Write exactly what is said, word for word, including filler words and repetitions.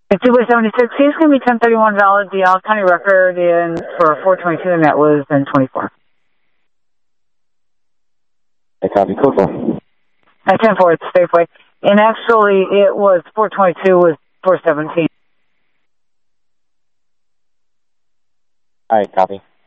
It's two by seventy-six. He's going to be ten thirty-one valid. The Allen County record in for four twenty-two, and that was ten twenty-four. I copy. Code four. At ten four, it's Safeway. And actually, it was four twenty-two with four seventeen. All right, copy.